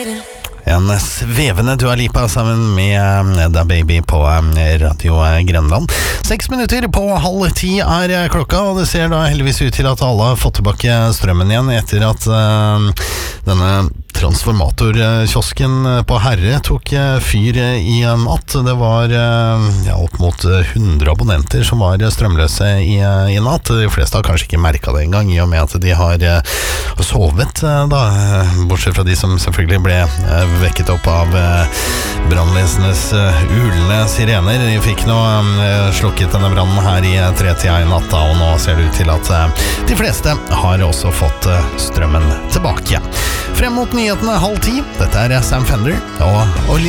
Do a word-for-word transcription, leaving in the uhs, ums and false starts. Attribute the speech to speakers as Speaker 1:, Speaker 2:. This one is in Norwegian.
Speaker 1: En svevende Dua Lipa sammen med Da Baby på Radio Grenland. Seks minutter på halv ti er klokka, og det ser da heldigvis ut til at alle har fått tilbake strømmen igjen etter at uh, denne transformatorkiosken på Herre tok fyr i natt. Det var uh, ja, opp mot hundre abonnenter som var strømløse i, i natt. De fleste har kanskje ikke merket det engang, i og med at de har uh, sovet, uh, da, bortsett fra de som selvfølgelig ble uh, vekket opp av uh, brannvesenets uh, ulende sirener. De fikk nå uh, slukket denne brannen her i uh, tretida i natt, og nå ser det ut til at uh, de fleste har også fått uh, strømmen tilbake. Frem mot nyhetene halv ti. Dette er Sam Fender og, og